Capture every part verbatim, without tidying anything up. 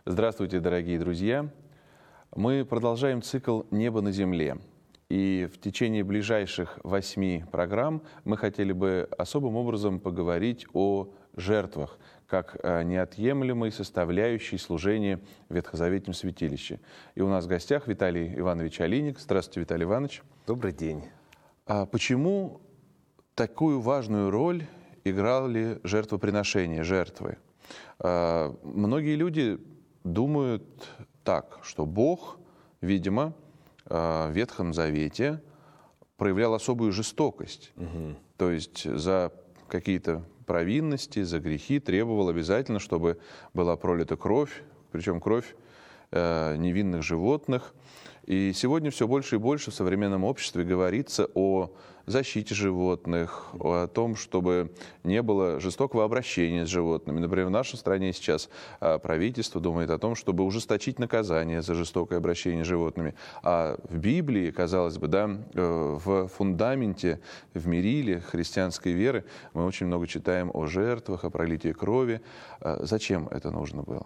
Здравствуйте, дорогие друзья! Мы продолжаем цикл «Небо на земле». И в течение ближайших восьми программ мы хотели бы особым образом поговорить о жертвах, как неотъемлемой составляющей служения в Ветхозаветном святилище. И у нас в гостях Виталий Иванович Алиник. Здравствуйте, Виталий Иванович. Добрый день. А почему такую важную роль играли жертвоприношения, жертвы? А, многие люди думают так, что Бог, видимо, в Ветхом Завете проявлял особую жестокость. Угу. То есть за какие-то провинности, за грехи требовал обязательно, чтобы была пролита кровь, причем кровь э, невинных животных. И сегодня все больше и больше в современном обществе говорится о защите животных, о том, чтобы не было жестокого обращения с животными. Например, в нашей стране сейчас правительство думает о том, чтобы ужесточить наказание за жестокое обращение с животными. А в Библии, казалось бы, да, в фундаменте, в мериле христианской веры мы очень много читаем о жертвах, о пролитии крови. Зачем это нужно было?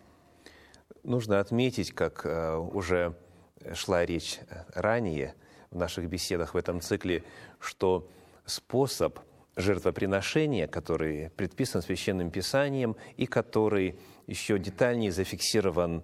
Нужно отметить, как уже шла речь ранее в наших беседах в этом цикле, что способ жертвоприношения, который предписан Священным Писанием и который еще детальнее зафиксирован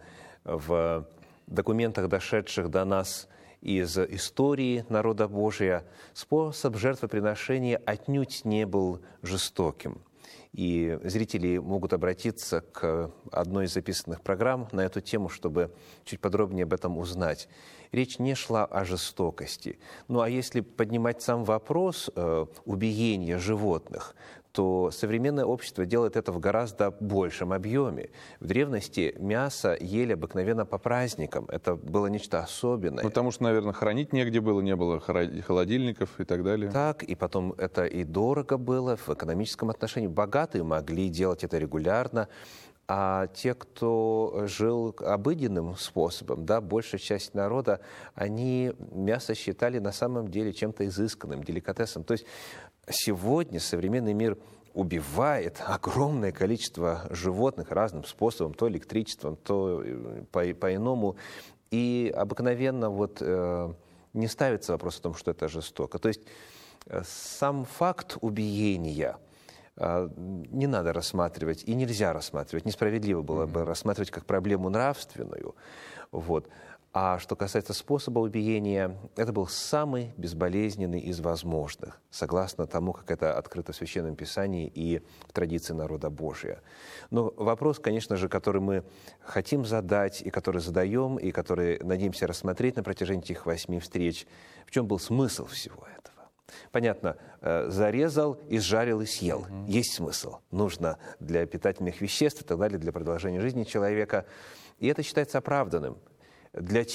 в документах, дошедших до нас из истории народа Божия, способ жертвоприношения отнюдь не был жестоким. И зрители могут обратиться к одной из записанных программ на эту тему, чтобы чуть подробнее об этом узнать. Речь не шла о жестокости. Ну а если поднимать сам вопрос э, убиения животных, то современное общество делает это в гораздо большем объеме. В древности мясо ели обыкновенно по праздникам. Это было нечто особенное. Ну, потому что, наверное, хранить негде было, не было холодильников и так далее. Так, и потом это и дорого было в экономическом отношении. Богатые могли делать это регулярно, а те, кто жил обыденным способом, да, большая часть народа, они мясо считали на самом деле чем-то изысканным, деликатесом. То есть сегодня современный мир убивает огромное количество животных разным способом, то электричеством, то по, по-иному. И обыкновенно вот, э, не ставится вопрос о том, что это жестоко. То есть э, сам факт убиения э, не надо рассматривать и нельзя рассматривать. Несправедливо было бы рассматривать как проблему нравственную. Вот. А что касается способа убиения, это был самый безболезненный из возможных, согласно тому, как это открыто в Священном Писании и в традиции народа Божия. Но вопрос, конечно же, который мы хотим задать, и который задаем, и который надеемся рассмотреть на протяжении этих восьми встреч, в чем был смысл всего этого? Понятно, зарезал, изжарил и съел. Mm-hmm. Есть смысл. Нужно для питательных веществ и так далее, для продолжения жизни человека. И это считается оправданным. Для